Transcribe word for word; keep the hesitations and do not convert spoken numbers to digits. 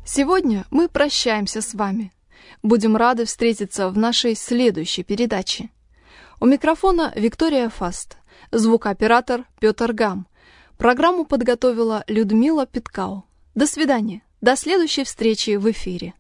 Сегодня мы прощаемся с вами. Будем рады встретиться в нашей следующей передаче. У микрофона Виктория Фаст, звукооператор Петр Гам. Программу подготовила Людмила Питкау. До свидания. До следующей встречи в эфире.